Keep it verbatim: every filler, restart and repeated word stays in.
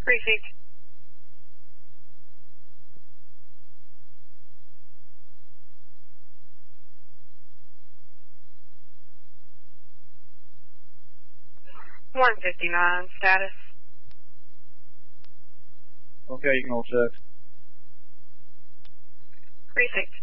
Precinct. one fifty-nine, status. Okay, you can hold check. Precinct.